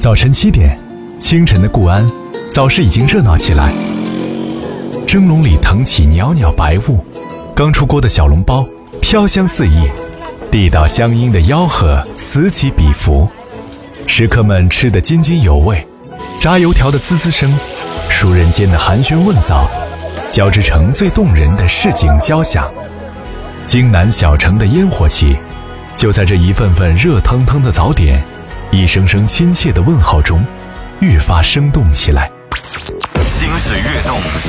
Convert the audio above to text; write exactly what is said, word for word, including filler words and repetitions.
早晨七点，清晨的固安早市已经热闹起来。蒸笼里腾起袅袅白雾，刚出锅的小笼包飘香四溢，地道乡音的吆喝此起彼伏。食客们吃得津津有味，炸油条的滋滋声，熟人间的寒暄问早，交织成最动人的市井交响。京南小城的烟火气，就在这一份份热腾腾的早点，一声声亲切的问候中，愈发生动起来。 心事跃动，